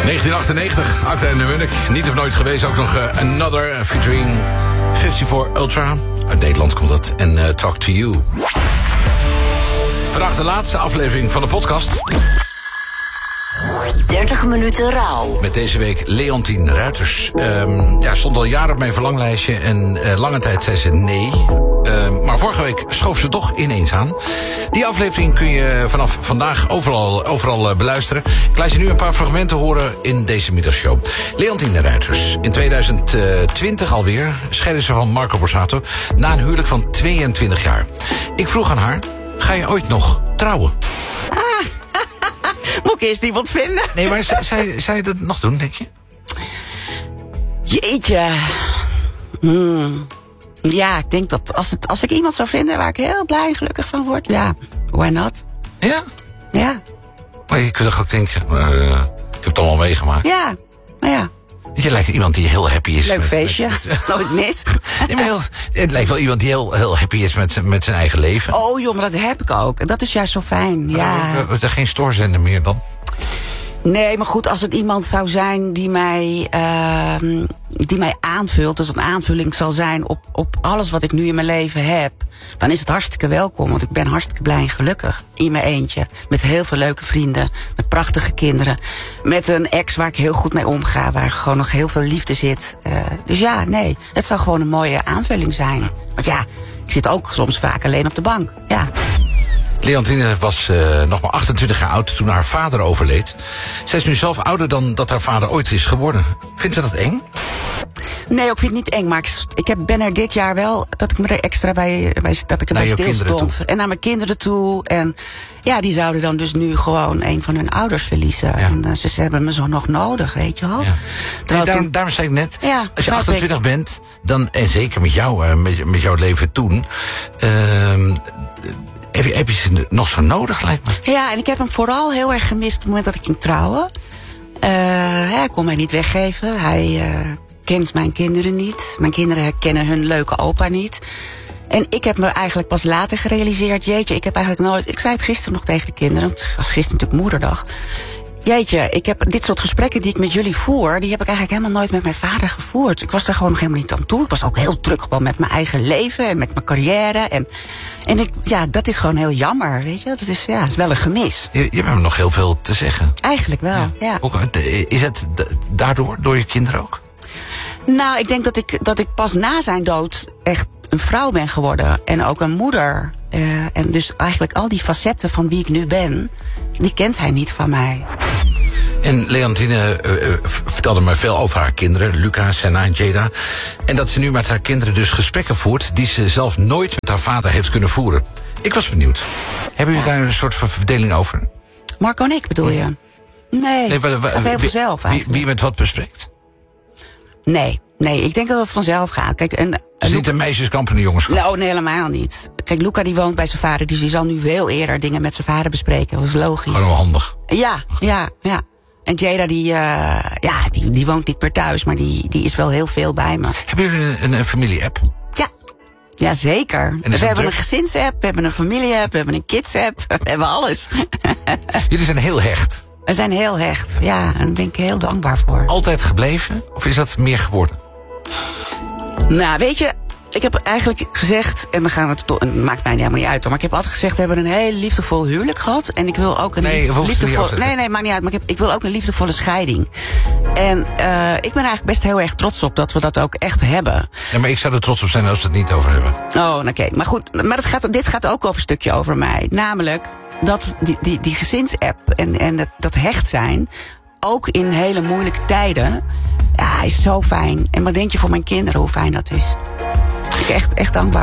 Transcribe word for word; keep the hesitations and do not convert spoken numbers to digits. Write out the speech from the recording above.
negentien achtennegentig, Acta en de Munnik. Niet of nooit geweest, ook nog uh, Another featuring vijfenvijftig Ultra. Uit Nederland komt dat. En uh, Talk to You. Vandaag de laatste aflevering van de podcast. dertig minuten rouw. Met deze week Leontien Ruiters. Um, ja, stond al jaren op mijn verlanglijstje en uh, lange tijd zei ze nee. Uh, maar vorige week schoof ze toch ineens aan. Die aflevering kun je vanaf vandaag overal, overal uh, beluisteren. Ik laat je nu een paar fragmenten horen in deze middagshow. Leontien Ruiters. In tweeduizend twintig alweer scheidde ze van Marco Borsato na een huwelijk van tweeëntwintig jaar. Ik vroeg aan haar, ga je ooit nog trouwen? Moet ik eerst iemand vinden? Nee, maar zou, zou je dat nog doen, denk je? Jeetje. Hmm. Ja, ik denk dat als, het, als ik iemand zou vinden waar ik heel blij en gelukkig van word, ja, why not? Ja? Ja. Maar je kunt toch ook denken, uh, ik heb het allemaal meegemaakt. Ja, maar ja. Je lijkt iemand die heel happy is. Leuk met, feestje, met, met, nooit mis. Nee, maar heel, het lijkt wel iemand die heel, heel happy is met, met zijn eigen leven. Oh joh, maar dat heb ik ook. En dat is juist zo fijn, ja. Er is er geen stoorzender meer dan? Nee, maar goed, als het iemand zou zijn die mij, uh, die mij aanvult, dus een aanvulling zal zijn op, op alles wat ik nu in mijn leven heb, dan is het hartstikke welkom. Want ik ben hartstikke blij en gelukkig in mijn eentje. Met heel veel leuke vrienden, met prachtige kinderen. Met een ex waar ik heel goed mee omga, waar gewoon nog heel veel liefde zit. Uh, dus ja, nee, het zou gewoon een mooie aanvulling zijn. Want ja, ik zit ook soms vaak alleen op de bank, ja. Leontine was uh, nog maar achtentwintig jaar oud toen haar vader overleed. Zij is nu zelf ouder dan dat haar vader ooit is geworden. Vindt ze dat eng? Nee, ik vind het niet eng, maar ik, ik heb, ben er dit jaar wel, dat ik me er extra bij, bij dat ik erbij stil stond. En naar mijn kinderen toe. En ja, die zouden dan dus nu gewoon een van hun ouders verliezen. Ja. En uh, ze, ze hebben me zo nog nodig, weet je wel. Ja. Nee, daarom, daarom zei ik net, ja, als je achtentwintig bent, dan, en zeker met jou, uh, met, met jouw leven toen, uh, Heb je, heb je ze nog zo nodig, lijkt me? Ja, en ik heb hem vooral heel erg gemist op het moment dat ik ging trouwen. Uh, hij kon mij niet weggeven. Hij uh, kent mijn kinderen niet. Mijn kinderen herkennen hun leuke opa niet. En ik heb me eigenlijk pas later gerealiseerd, jeetje, ik heb eigenlijk nooit... Ik zei het gisteren nog tegen de kinderen, want het was gisteren natuurlijk moederdag. Jeetje, ik heb dit soort gesprekken die ik met jullie voer, die heb ik eigenlijk helemaal nooit met mijn vader gevoerd. Ik was daar gewoon nog helemaal niet aan toe. Ik was ook heel druk gewoon met mijn eigen leven en met mijn carrière. En, en ik, ja, dat is gewoon heel jammer, weet je. Dat is, ja, is wel een gemis. Je, je hebt nog heel veel te zeggen. Eigenlijk wel, ja. ja. Ook, is het daardoor, door je kinderen ook? Nou, ik denk dat ik, dat ik pas na zijn dood echt een vrouw ben geworden. En ook een moeder. Uh, en dus eigenlijk al die facetten van wie ik nu ben, die kent hij niet van mij. En Leontine uh, uh, vertelde me veel over haar kinderen, Luca, Senna en Jada. En dat ze nu met haar kinderen dus gesprekken voert die ze zelf nooit met haar vader heeft kunnen voeren. Ik was benieuwd. Hebben jullie ja. daar een soort van verdeling over? Marco en ik bedoel je? Nee, nee het gaat heel vanzelf wie, wie met wat bespreekt? Nee, nee, ik denk dat het vanzelf gaat. Kijk, en, het is Luca, niet een meisjeskamp en een jongenskamp? Nou, nee, helemaal niet. Kijk, Luca die woont bij zijn vader, dus die zal nu veel eerder dingen met zijn vader bespreken. Dat is logisch. Gewoon wel handig. Ja, ja, ja. En Jada, die, uh, ja, die, die woont niet meer thuis, maar die, die is wel heel veel bij me. Hebben jullie een, een familie-app? Ja. Ja, zeker. We hebben druk? een gezinsapp, we hebben een familie-app, we hebben een kids-app. We hebben alles. Jullie zijn heel hecht. We zijn heel hecht, ja. En daar ben ik heel dankbaar voor. Altijd gebleven? Of is dat meer geworden? Nou, weet je, ik heb eigenlijk gezegd, en dan gaan we het, to- het maakt mij helemaal niet uit, hoor, maar ik heb altijd gezegd, we hebben een heel liefdevol huwelijk gehad. En ik wil ook een nee, lief- liefdevol. Nee, nee, maakt niet uit, maar ik, heb, ik wil ook een liefdevolle scheiding. En uh, ik ben eigenlijk best heel erg trots op dat we dat ook echt hebben. Ja, maar ik zou er trots op zijn als we het niet over hebben. Oh, oké. Okay. Maar goed, maar het gaat, dit gaat ook over een stukje over mij. Namelijk dat die, die, die gezinsapp en, en dat, dat hecht zijn, ook in hele moeilijke tijden, ja, is zo fijn. En wat denk je voor mijn kinderen hoe fijn dat is? Ik ben echt, echt dankbaar.